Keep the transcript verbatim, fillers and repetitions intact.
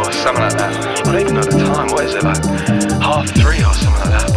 or something like that. I don't even know the time. What is it, like half three or something like that?